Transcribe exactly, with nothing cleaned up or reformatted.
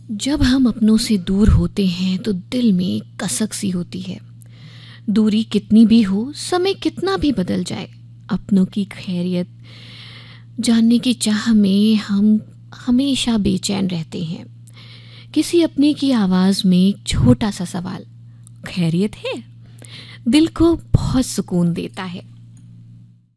जब हम अपनों से दूर होते हैं तो दिल में कसक सी होती है। दूरी कितनी भी हो, समय कितना भी बदल जाए, अपनों की खैरियत जानने की चाह में हम हमेशा बेचैन रहते हैं। किसी अपने की आवाज़ में एक छोटा सा सवाल, खैरियत है, दिल को बहुत सुकून देता है।